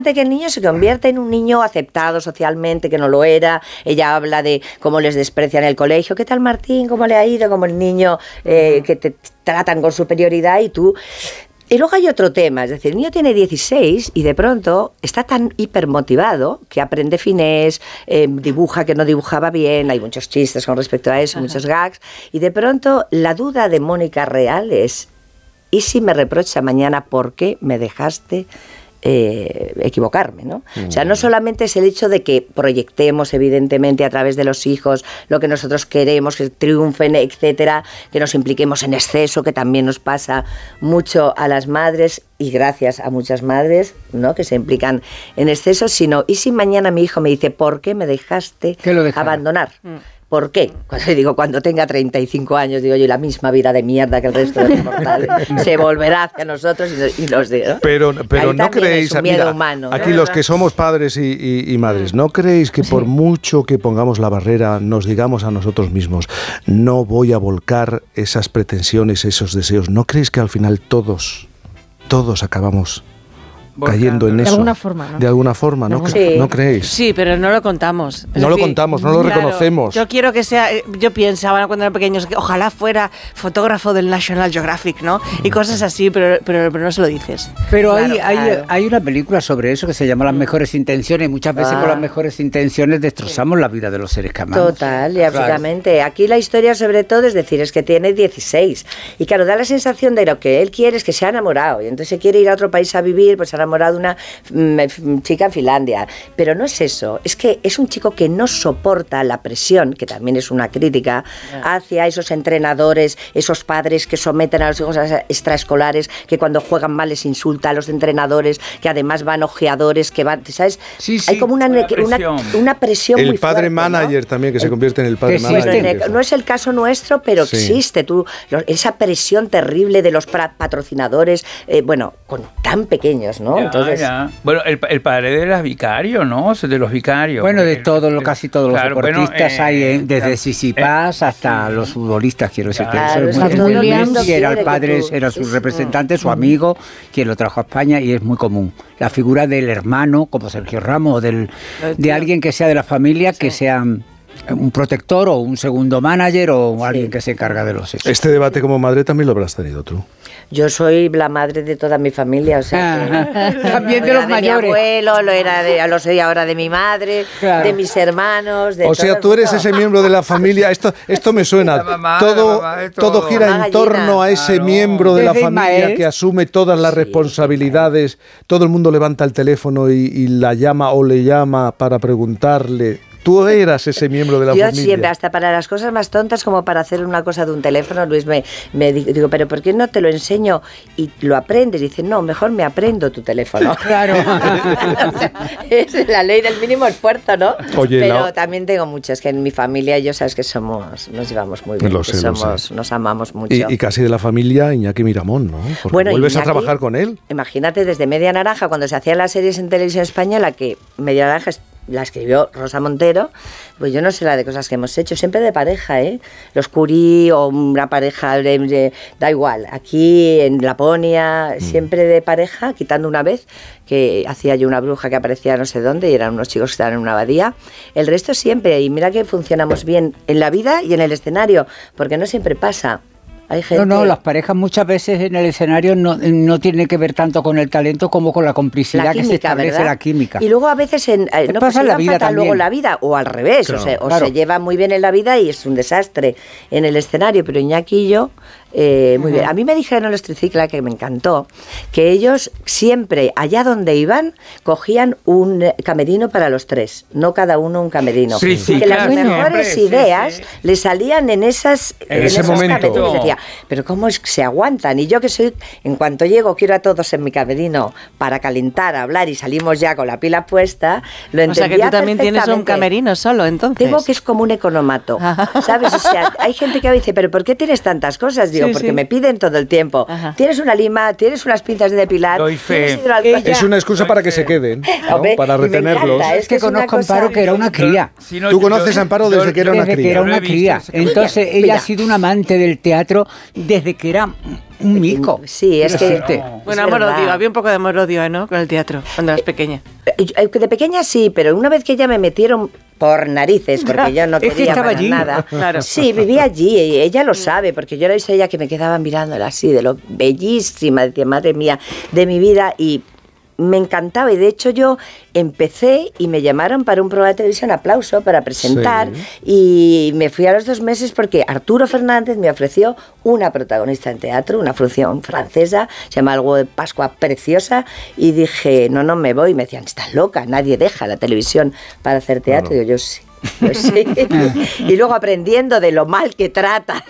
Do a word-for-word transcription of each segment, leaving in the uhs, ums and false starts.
que el niño se convierte en un niño aceptado socialmente, que no lo era. Ella habla de cómo les desprecian en el colegio. ¿Qué tal, Martín? ¿Cómo le ha ido? Como el niño eh, que te tratan con superioridad y tú... Y luego hay otro tema, es decir, el niño tiene dieciséis y de pronto está tan hipermotivado que aprende finés, eh, dibuja que no dibujaba bien, hay muchos chistes con respecto a eso, Ajá. muchos gags, y de pronto la duda de Mónica Real es, ¿y si me reprocha mañana por qué me dejaste Eh, equivocarme, ¿no? Mm. O sea, no solamente es el hecho de que proyectemos evidentemente a través de los hijos lo que nosotros queremos, que triunfen, etcétera, que nos impliquemos en exceso, que también nos pasa mucho a las madres y gracias a muchas madres, ¿no? Que se implican en exceso, sino ¿y si mañana mi hijo me dice ¿por qué me dejaste abandonar? Mm. ¿Por qué? Cuando digo, cuando tenga treinta y cinco años, digo yo, la misma vida de mierda que el resto de los mortales se volverá hacia nosotros y, y los digo. Pero, pero no creéis, mira, humano, ¿no? Aquí los que somos padres y, y, y madres, ¿no creéis que por mucho que pongamos la barrera, nos digamos a nosotros mismos, no voy a volcar esas pretensiones, esos deseos? ¿No creéis que al final todos, todos acabamos cayendo en eso? De alguna forma, ¿no? De alguna forma, ¿no? Sí. ¿No creéis? Sí, pero no lo contamos. No lo contamos, no lo claro, reconocemos. Yo quiero que sea, yo pensaba cuando era pequeño, que ojalá fuera fotógrafo del National Geographic, ¿no? Y cosas así, pero, pero, pero no se lo dices. Pero claro, hay, hay, claro. hay una película sobre eso que se llama Las mejores intenciones, y muchas veces ah. con las mejores intenciones destrozamos sí. la vida de los seres que amamos. Total, y absolutamente. Claro. Aquí la historia sobre todo es decir, es que tiene dieciséis. Y claro, da la sensación de lo que él quiere es que se ha enamorado. Y entonces se quiere ir a otro país a vivir, pues se ha enamorado de una chica en Finlandia, pero no es eso, es que es un chico que no soporta la presión, que también es una crítica hacia esos entrenadores, esos padres que someten a los hijos a extraescolares, que cuando juegan mal les insulta a los entrenadores, que además van ojeadores, que van, ¿sabes? Sí, sí, hay como una, una presión, una, una presión el muy padre fuerte, manager, ¿no? También, que se convierte en el padre sí, manager. No es el caso nuestro, pero sí. existe tú, esa presión terrible de los patrocinadores, eh, bueno, con tan pequeños, ¿no? Ya, Entonces, ya. Bueno, el, el padre de las vicarios, ¿no? De los vicarios. Bueno, de todos, lo, casi todos claro, los deportistas bueno, eh, hay, eh, desde Sisipas eh, hasta sí. los futbolistas, quiero decir. Claro, que eso es muy Williams, y era el padre, era su representante, su amigo, quien lo trajo a España, y es muy común. La figura del hermano, como Sergio Ramos, o del, de alguien que sea de la familia, que sea un protector o un segundo manager o sí. alguien que se encarga de los hijos. Este debate como madre también lo habrás tenido tú. Yo soy la madre de toda mi familia, o sea, que, también de los de mayores. Mi abuelo, lo era de, lo soy ahora de mi madre, claro. de mis hermanos. De o sea, tú eres ese miembro de la familia. Esto, esto me suena. Mamá, todo, mamá, todo. todo gira en torno a ese claro. miembro de la Desde familia Ismael. que asume todas las sí. responsabilidades. Todo el mundo levanta el teléfono y, y la llama o le llama para preguntarle. Tú eras ese miembro de la Yo familia. Yo siempre, hasta para las cosas más tontas como para hacer una cosa de un teléfono, Luis, me, me digo, pero ¿por qué no te lo enseño y lo aprendes? Y dice, no, mejor me aprendo tu teléfono. Claro. O sea, es la ley del mínimo esfuerzo, ¿no? Oye, pero la... también tengo muchos, que en mi familia yo sabes que somos, nos llevamos muy bien, lo sé, que somos, lo sé. nos amamos mucho. Y, y casi de la familia Iñaki Miramón, ¿no? Porque bueno, vuelves Iñaki, a trabajar con él. Imagínate, desde Media Naranja, cuando se hacían las series en televisión española, que Media Naranja la escribió Rosa Montero, pues yo no sé la de cosas que hemos hecho, siempre de pareja, ¿eh? Los Curie o una pareja, de, de, da igual, aquí en Laponia, mm. siempre de pareja, quitando una vez, que hacía yo una bruja que aparecía no sé dónde y eran unos chicos que estaban en una abadía, el resto siempre, y mira que funcionamos bien en la vida y en el escenario, porque no siempre pasa. Hay gente... No, no, las parejas muchas veces en el escenario no, no tienen que ver tanto con el talento como con la complicidad la química, que se establece, ¿verdad? La química. Y luego a veces en, eh, no pasa pues, en la vida fatal luego la vida, o al revés, claro, o, se, o claro. se lleva muy bien en la vida y es un desastre en el escenario, pero Iñaki y yo, eh, muy uh-huh. bien. A mí me dijeron en los Tricicla, que me encantó, que ellos siempre, allá donde iban, cogían un camerino para los tres, no cada uno un camerino. Tricicla, y que las bueno, mejores hombre, ideas sí, sí. les salían en esas en, en ese esos momento. camerinos. Decía, pero cómo es que se aguantan, y yo que soy, en cuanto llego quiero a todos en mi camerino para calentar, hablar y salimos ya con la pila puesta, lo entendía. O sea que tú también tienes un camerino solo, entonces. Tengo que es como un economato, ¿sabes? O sea, hay gente que dice, pero ¿por qué tienes tantas cosas? Digo, digo, Sí, porque sí. me piden todo el tiempo. Ajá. ¿Tienes una lima? ¿Tienes unas pinzas de depilar? Doy fe. ¿Tienes hidroalcohol? Es una excusa para que se queden, ¿no? Hombre, Para y me retenerlos. encanta, Es que es una conozco a cosa- Amparo que era una cría. Si no, Tú yo- conoces a Amparo desde yo- que era yo- una Desde cría. que era Yo lo he una visto, cría. ese que- Entonces Mira, ella mira. ha sido un amante del teatro desde que era un mico. Sí, es Quiero que... decirte. No. Bueno, es amor-odio, verdad. había un poco de amor-odio, ¿no? Con el teatro, cuando eras pequeña. Eh, De pequeña sí, pero una vez que ya me metieron por narices, porque yo no Es que quería estaba para allí. nada. Claro. Sí, vivía allí, y ella lo sabe, porque yo la he visto a ella que me quedaba mirándola así, de lo bellísima, decía, madre mía, de mi vida, y me encantaba. Y de hecho yo empecé y me llamaron para un programa de televisión, Aplauso, para presentar, Sí. y me fui a los dos meses porque Arturo Fernández me ofreció una protagonista en teatro, una función francesa, se llama Algo de Pascua Preciosa, y dije, no, no me voy. Y me decían, estás loca, nadie deja la televisión para hacer teatro. Claro. Y digo, yo sí. Pues sí. Y luego aprendiendo de lo mal que trata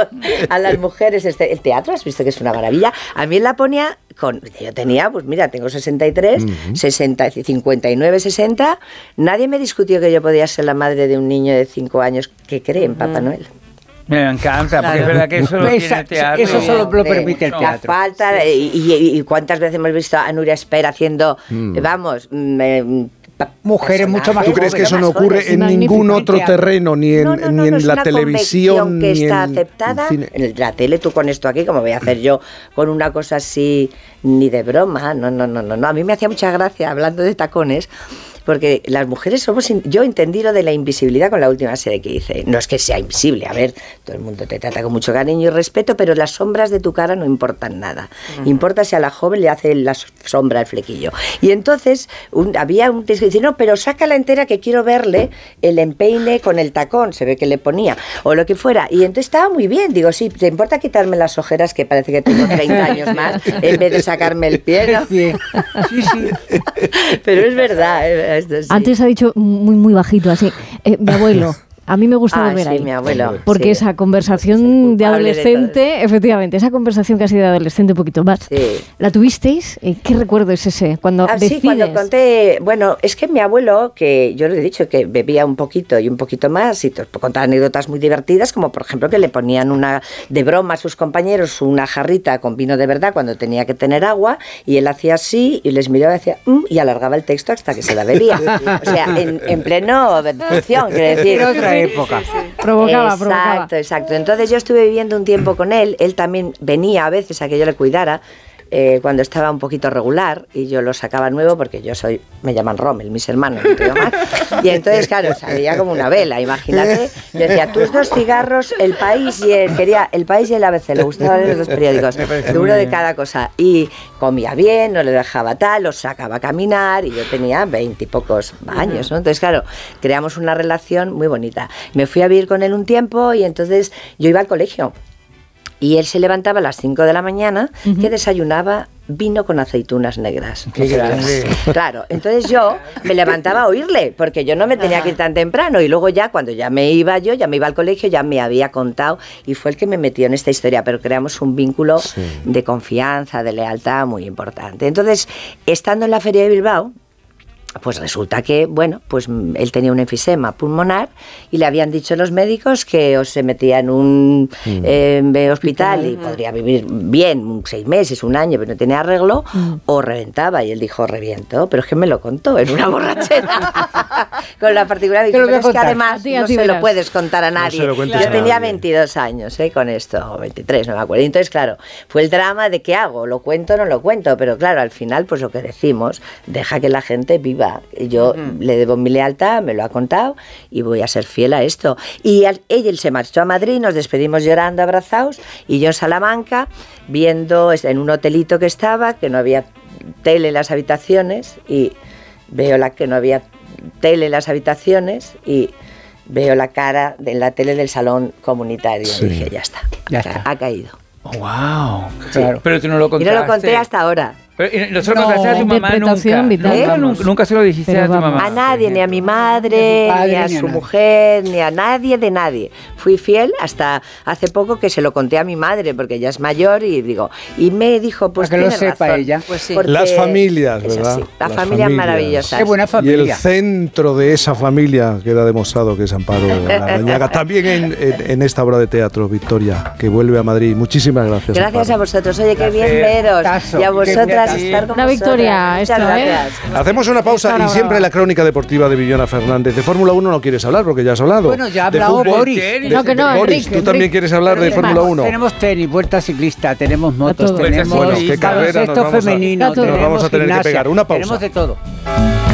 a las mujeres este, el teatro, has visto que es una maravilla. A mí en la ponía con, yo tenía, pues mira, tengo sesenta y tres, Ujú. sesenta, cincuenta y nueve, sesenta. Nadie me discutió que yo podía ser la madre de un niño de cinco años que cree en Papá Noel. Me encanta, porque Claro. es verdad que eso lo Esa- tiene el teatro. eso solo lo Hombre, permite el No. La teatro. falta, y, y- y cuántas veces hemos visto a Nuria Espera haciendo, Mm. vamos, mm, eh, pa- Mujeres mucho más ¿Tú crees que jóvenes, eso no más ocurre jóvenes. en Magnífico. ningún otro Teatro. terreno, ni en, No, no, no, ni en no, es la una televisión, convención que ni está en aceptada? el cine? En la tele, tú con esto aquí, como voy a hacer yo con una cosa así, ni de broma, no, no, no, no, no. A mí me hacía mucha gracia, hablando de tacones, porque las mujeres somos... in- Yo entendí lo de la invisibilidad con la última serie que hice. No es que sea invisible, a ver, todo el mundo te trata con mucho cariño y respeto, pero las sombras de tu cara no importan nada. Importa si a la joven le hace la sombra el flequillo. Y entonces un- había un texto que dice, no, pero sácala entera que quiero verle el empeine con el tacón, se ve que le ponía, o lo que fuera. Y entonces estaba muy bien, digo, sí, ¿te importa quitarme las ojeras que parece que tengo treinta años más en vez de sacarme el pie? ¿no? Bien. Sí, sí. Pero es verdad, eh, esto sí. Antes ha dicho muy, muy bajito, así, eh, mi abuelo. A mí me gusta Ah, volver sí, ahí. mi abuelo. Porque sí. esa Es el conversación culpable de de adolescente, efectivamente, esa conversación que ha sido de adolescente un poquito más, Sí. ¿la tuvisteis? Eh, ¿Qué recuerdo es ese? Cuando Ah, sí, decides... cuando conté, bueno, es que mi abuelo, que yo le he dicho que bebía un poquito y un poquito más, y te puedo contar anécdotas muy divertidas, como por ejemplo que le ponían una de broma a sus compañeros una jarrita con vino de verdad cuando tenía que tener agua, y él hacía así, y les miraba y decía, "Mm", y alargaba el texto hasta que se la bebía. O sea, en, en pleno función, quiero decir. Era otra época. Provocaba, exacto, provocaba. Exacto, Entonces yo estuve viviendo un tiempo con él, él también venía a veces a que yo le cuidara, eh, cuando estaba un poquito regular, y yo lo sacaba nuevo porque yo soy, me llaman Rommel, mis hermanos, no te digo más. Y entonces, claro, salía como una vela, imagínate. Yo decía, tus dos cigarros, El País y el, quería El País y el A B C, le gustaban los dos periódicos, Me parece de muy uno de bien. cada cosa. Y comía bien, no le dejaba tal, los sacaba a caminar, y yo tenía veintipocos años, ¿no? Entonces, claro, creamos una relación muy bonita. Me fui a vivir con él un tiempo, y entonces yo iba al colegio. Y él se levantaba a las cinco de la mañana, que desayunaba vino con aceitunas negras. Qué grande. Claro, entonces yo me levantaba a oírle, porque yo no me tenía que ir tan temprano, y luego ya cuando ya me iba yo, ya me iba al colegio, ya me había contado, y fue el que me metió en esta historia, pero creamos un vínculo Sí. de confianza, de lealtad muy importante. Entonces, estando en la Feria de Bilbao, pues resulta que, bueno, pues mm, él tenía un enfisema pulmonar, y le habían dicho los médicos que o se metía en un eh, hospital y podría vivir bien, seis meses, un año, pero no tenía arreglo, o reventaba. Y él dijo, reviento, pero es que me lo contó en una borrachera. Con la particularidad, Te lo voy a pero es que contar. además A ti, a no ti se lo verás. puedes contar a nadie. se lo cuentes Yo a tenía nadie. veintidós años, ¿eh? Con esto, o veintitrés, no me acuerdo. Y entonces, claro, fue el drama de qué hago, lo cuento o no lo cuento, pero claro, al final, pues lo que decimos, deja que la gente viva. Y yo le debo mi lealtad, me lo ha contado, y voy a ser fiel a esto. Y al- ella él se marchó a Madrid, nos despedimos llorando, abrazados, y yo en Salamanca, viendo en un hotelito que estaba, que no había tele en las habitaciones, y veo la que no había tele en las habitaciones, y veo la cara de la tele del salón comunitario. Sí. Y dije, ya está, Ya ca- está. ha caído. Oh, wow. Claro. Pero tú no lo Y contaste. no lo conté hasta ahora. Pero nosotros no, contaste a tu mamá nunca. Vital, ¿Eh? nunca. Nunca se lo dijiste Pero a tu vamos. mamá. A nadie, ni a mi madre, ni, ni a su ni a mujer, ni a nadie de nadie. Fui fiel hasta hace poco que se lo conté a mi madre, porque ella es mayor y digo, y me dijo, pues para que lo sepa razón, ella. Pues sí, las familias, ¿verdad? La familia es maravillosa. Qué buena familia. Y el centro de esa familia queda demostrado que es Amparo Larrañaga. También en, en, en esta obra de teatro, Victoria, que vuelve a Madrid. Muchísimas gracias. Gracias Amparo. a vosotros. Oye, qué bien veros. Tazo. Y a vosotras estar con Una victoria esto, ¿eh? Hacemos una pausa y siempre la crónica deportiva de Villona Fernández. De Fórmula uno no quieres hablar porque ya has hablado. Bueno, ya ha hablado Boris. De, no, que no, de, Boris, Enrique, ¿tú también Enrique. quieres hablar de Fórmula uno? Tenemos tenis, vuelta ciclista, tenemos motos, todo. tenemos bueno, qué carrera nos vamos a- femenino, nos vamos a tener que pegar. Una pausa. Tenemos de todo.